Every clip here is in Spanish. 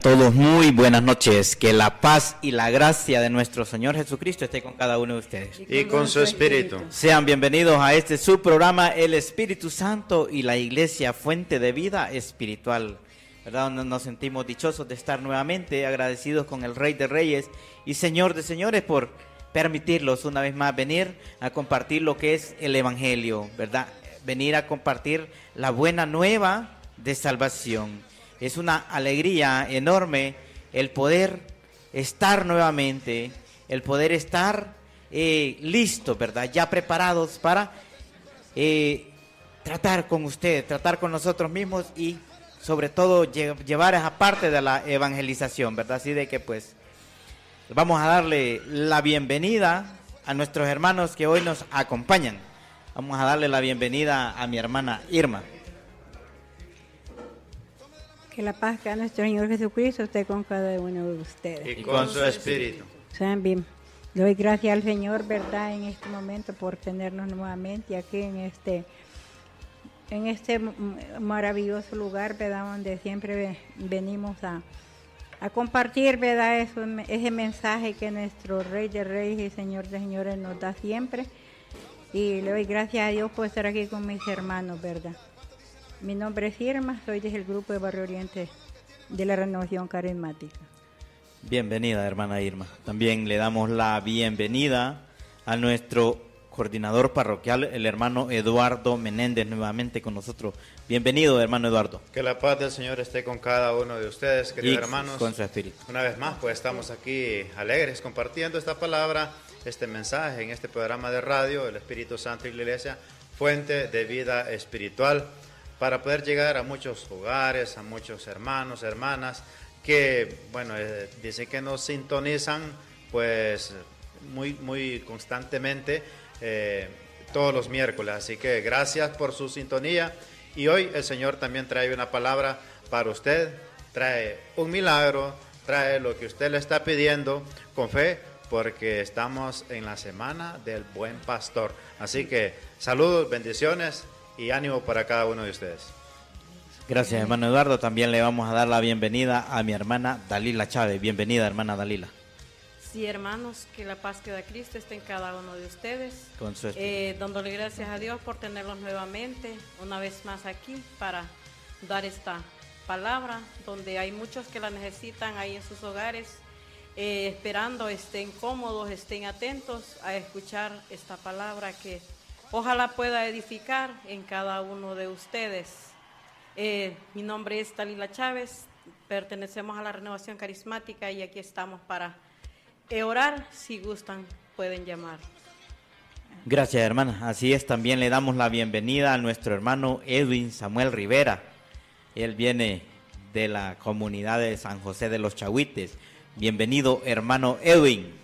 Todos muy buenas noches, que la paz y la gracia de nuestro Señor Jesucristo esté con cada uno de ustedes. Y con su espíritu. Sean bienvenidos a este su programa, El Espíritu Santo y la Iglesia, fuente de vida espiritual. ¿Verdad? Nos sentimos dichosos de estar nuevamente agradecidos con el Rey de Reyes y Señor de Señores por permitirlos una vez más venir a compartir lo que es el Evangelio, ¿verdad? Venir a compartir la buena nueva de salvación. Es una alegría enorme el poder estar nuevamente, el poder estar listos, ¿verdad? Ya preparados para tratar con usted, tratar con nosotros mismos y sobre todo llevar esa parte de la evangelización, ¿verdad? Así de que pues vamos a darle la bienvenida a nuestros hermanos que hoy nos acompañan. Vamos a darle la bienvenida a mi hermana Irma. Que la paz que a nuestro Señor Jesucristo esté con cada uno de ustedes. Y con su espíritu. Sean bien. Le doy gracias al Señor, ¿verdad?, en este momento por tenernos nuevamente aquí en este maravilloso lugar, ¿verdad?, donde siempre venimos a compartir, ¿verdad?, ese mensaje que nuestro Rey de Reyes y Señor de Señores nos da siempre. Y le doy gracias a Dios por estar aquí con mis hermanos, ¿verdad? Mi nombre es Irma, soy del grupo de Barrio Oriente de la Renovación Carismática. Bienvenida, hermana Irma. También le damos la bienvenida a nuestro coordinador parroquial, el hermano Eduardo Menéndez, nuevamente con nosotros. Bienvenido, hermano Eduardo. Que la paz del Señor esté con cada uno de ustedes, queridos hermanos. Con su espíritu. Una vez más, pues estamos aquí alegres compartiendo esta palabra, este mensaje en este programa de radio, el Espíritu Santo y la Iglesia, fuente de vida espiritual, para poder llegar a muchos hogares, a muchos hermanos, hermanas, que, bueno, dicen que nos sintonizan, pues, muy constantemente, todos los miércoles. Así que gracias por su sintonía. Y hoy el Señor también trae una palabra para usted, trae un milagro, trae lo que usted le está pidiendo con fe, porque estamos en la semana del Buen Pastor. Así que saludos, bendiciones y ánimo para cada uno de ustedes. Gracias, hermano Eduardo. También le vamos a dar la bienvenida a mi hermana Dalila Chávez. Bienvenida, hermana Dalila. Sí, hermanos, que la paz que da Cristo esté en cada uno de ustedes. Con su espíritu. Dándole gracias a Dios por tenerlos nuevamente, una vez más aquí, para dar esta palabra, donde hay muchos que la necesitan ahí en sus hogares, esperando, estén cómodos, estén atentos a escuchar esta palabra que ojalá pueda edificar en cada uno de ustedes. Mi nombre es Dalila Chávez, pertenecemos a la Renovación Carismática y aquí estamos para orar. Si gustan, pueden llamar. Gracias, hermana. Así es, también le damos la bienvenida a nuestro hermano Edwin Samuel Rivera. Él viene de la comunidad de San José de los Chahuites. Bienvenido, hermano Edwin.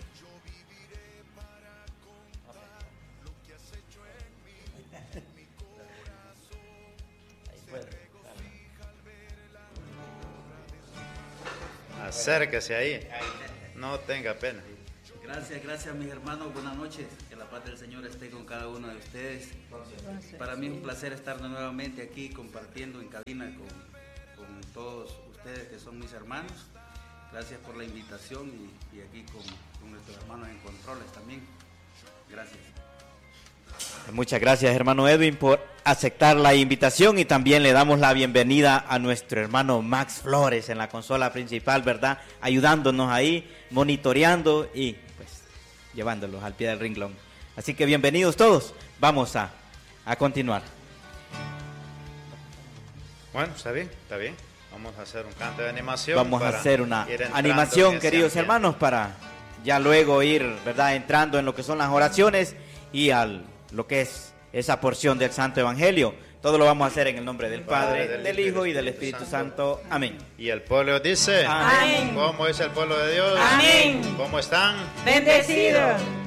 Acérquese ahí, no tenga pena. Gracias mis hermanos, buenas noches, que la paz del Señor esté con cada uno de ustedes. Para mí es un placer estar nuevamente aquí compartiendo en cabina con todos ustedes que son mis hermanos. Gracias por la invitación y aquí con nuestros hermanos en controles también. Gracias. Muchas gracias, hermano Edwin, por aceptar la invitación, y también le damos la bienvenida a nuestro hermano Max Flores en la consola principal, ¿verdad? Ayudándonos ahí, monitoreando y pues llevándolos al pie del renglón. Así que bienvenidos todos. Vamos a continuar. Bueno, está bien. Vamos a hacer un canto de animación. Vamos a hacer una animación, queridos hermanos, para ya luego ir, ¿verdad?, entrando en lo que son las oraciones y lo que es esa porción del Santo Evangelio. Todo lo vamos a hacer en el nombre del Padre, del Hijo y del Espíritu Santo. Amén. Y el pueblo dice: Amén. ¿Cómo es el pueblo de Dios? Amén. ¿Cómo están? Bendecidos.